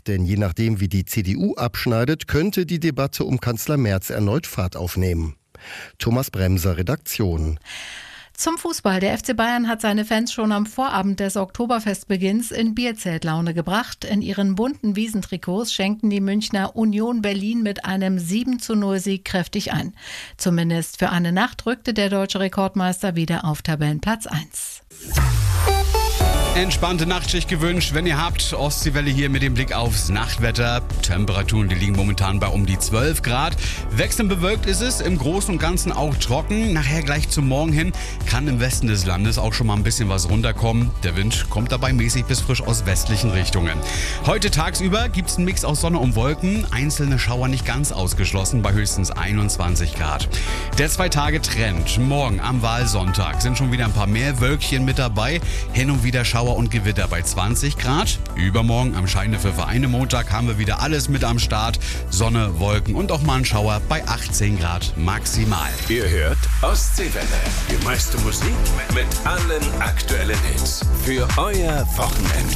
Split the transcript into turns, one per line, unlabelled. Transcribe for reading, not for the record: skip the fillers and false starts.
denn je nachdem, wie die CDU abschneidet, könnte die Debatte um Kanzler Merz erneut Fahrt aufnehmen. Thomas Bremser, Redaktion.
Zum Fußball. Der FC Bayern hat seine Fans schon am Vorabend des Oktoberfestbeginns in Bierzeltlaune gebracht. In ihren bunten Wiesentrikots schenkten die Münchner Union Berlin mit einem 7:0-Sieg kräftig ein. Zumindest für eine Nacht rückte der deutsche Rekordmeister wieder auf Tabellenplatz 1.
Entspannte Nachtschicht gewünscht, wenn ihr habt. Ostseewelle hier mit dem Blick aufs Nachtwetter. Temperaturen, die liegen momentan bei um die 12 Grad. Wechselnd bewölkt ist es, im Großen und Ganzen auch trocken. Nachher gleich zum Morgen hin kann im Westen des Landes auch schon mal ein bisschen was runterkommen. Der Wind kommt dabei mäßig bis frisch aus westlichen Richtungen. Heute tagsüber gibt es einen Mix aus Sonne und Wolken. Einzelne Schauer nicht ganz ausgeschlossen bei höchstens 21 Grad. Der 2-Tage-Trend. Morgen am Wahlsonntag sind schon wieder ein paar mehr Wölkchen mit dabei. Hin und wieder Schauer und Gewitter bei 20 Grad. Übermorgen am Scheine für Vereine Montag haben wir wieder alles mit am Start. Sonne, Wolken und auch mal ein Schauer bei 18 Grad maximal.
Ihr hört Ostseewelle. Die meiste Musik mit allen aktuellen Hits. Für euer Wochenende.